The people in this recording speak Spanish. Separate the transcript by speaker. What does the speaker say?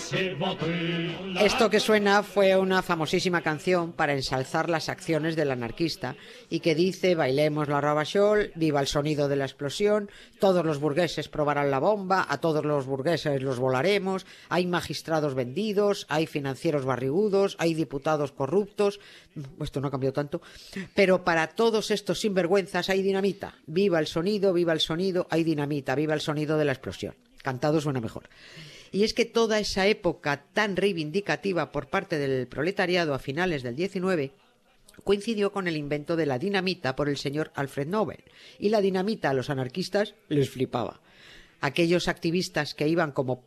Speaker 1: Esto que suena fue una famosísima canción para ensalzar las acciones del anarquista y que dice: bailemos la Ravachol, viva el sonido de la explosión, todos los burgueses probarán la bomba, a todos los burgueses los volaremos, hay magistrados vendidos, hay financieros barrigudos, hay diputados corruptos. Esto no ha cambiado tanto, pero para todos estos sinvergüenzas hay dinamita. Viva el sonido, hay dinamita, viva el sonido de la explosión. Cantado suena mejor. Y es que toda esa época tan reivindicativa por parte del proletariado a finales del 19 coincidió con el invento de la dinamita por el señor Alfred Nobel. Y la dinamita a los anarquistas les flipaba. Aquellos activistas que iban como